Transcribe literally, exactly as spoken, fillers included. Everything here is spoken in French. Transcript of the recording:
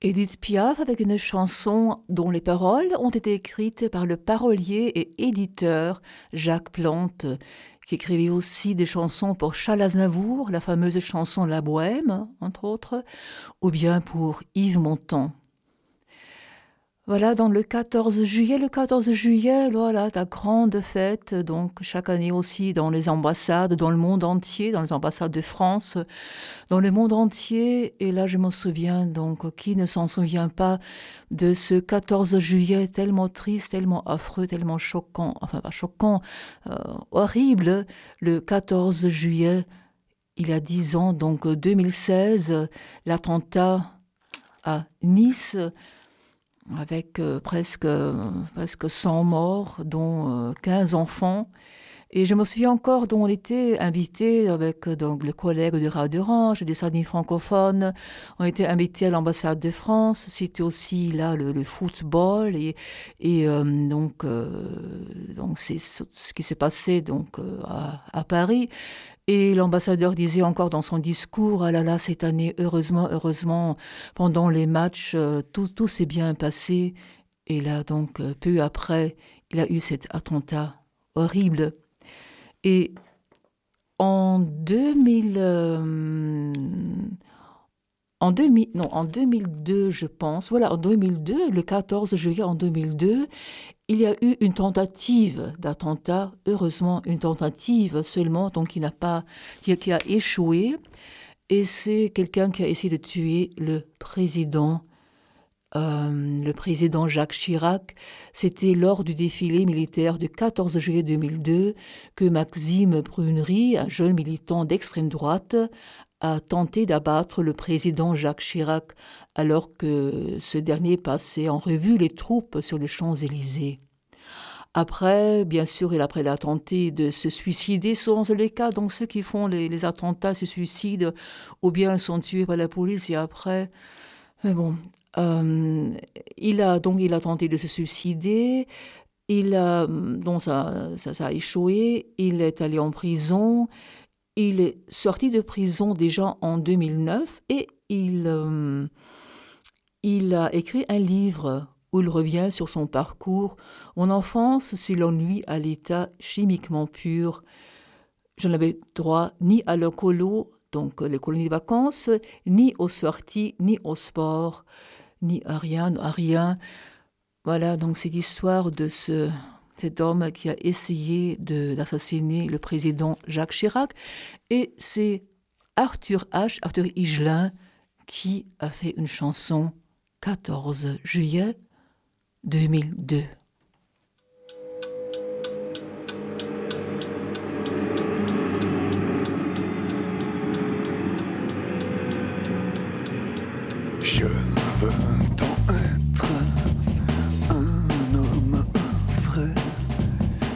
Édith Piaf avec une chanson dont les paroles ont été écrites par le parolier et éditeur Jacques Plante, qui écrivait aussi des chansons pour Charles Aznavour, la fameuse chanson La Bohème, entre autres, ou bien pour Yves Montand. Voilà, dans le quatorze juillet, le quatorze juillet, voilà, la grande fête, donc chaque année aussi dans les ambassades, dans le monde entier, dans les ambassades de France, dans le monde entier. Et là, je me souviens, donc, qui ne s'en souvient pas de ce quatorze juillet tellement triste, tellement affreux, tellement choquant, enfin pas choquant, euh, horrible, le quatorze juillet, il y a dix ans, donc deux mille seize, l'attentat à Nice, avec euh, presque, euh, presque cent morts, dont euh, quinze enfants. Et je me souviens encore dont on était invité avec euh, donc, le collègue de Radio Orange, des sardines francophones. On était invité à l'ambassade de France. C'était aussi là le, le football. Et, et euh, donc, euh, donc c'est ce qui s'est passé donc, euh, à, à Paris. Et l'ambassadeur disait encore dans son discours, « Ah là là, cette année, heureusement, heureusement, pendant les matchs, euh, tout, tout s'est bien passé. » Et là, donc, euh, peu après, il a eu cet attentat horrible. Et en deux mille... Euh, en, deux mille non, en deux mille deux, je pense, voilà, en deux mille deux, le quatorze juillet en deux mille deux, il y a eu une tentative d'attentat, heureusement une tentative seulement, donc qui n'a pas, qui a, qui a échoué. Et c'est quelqu'un qui a essayé de tuer le président, euh, le président Jacques Chirac. C'était lors du défilé militaire du quatorze juillet deux mille deux que Maxime Prunery, un jeune militant d'extrême droite, a tenté d'abattre le président Jacques Chirac alors que ce dernier passait en revue les troupes sur les Champs-Élysées. Après, bien sûr, il a, après, il a tenté de se suicider, selon les cas. Donc, ceux qui font les, les attentats se suicident ou bien sont tués par la police et après... Mais bon, euh, il a, donc, il a tenté de se suicider. Il a, donc, ça, ça, ça a échoué. Il est allé en prison. Il est sorti de prison déjà en deux mille neuf et il, euh, il a écrit un livre où il revient sur son parcours. Mon enfance, selon lui, à l'état chimiquement pur. Je n'avais droit ni à l'écolo, donc les colonies de vacances, ni aux sorties, ni au sport, ni à rien, à rien. Voilà, donc c'est l'histoire de ce... cet homme qui a essayé de, d'assassiner le président Jacques Chirac. Et c'est Arthur H., Arthur Higelin, qui a fait une chanson quatorze juillet deux mille deux. Je veux